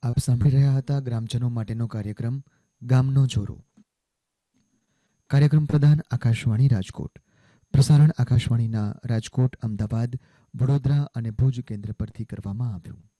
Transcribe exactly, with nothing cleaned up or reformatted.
આપ સાંભળી રહ્યા હતા ગ્રામજનો માટેનો કાર્યક્રમ ગામનો જોરો. કાર્યક્રમ પ્રધાન આકાશવાણી રાજકોટ. પ્રસારણ આકાશવાણીના રાજકોટ, અમદાવાદ, વડોદરા અને ભુજ કેન્દ્ર પરથી કરવામાં આવ્યું.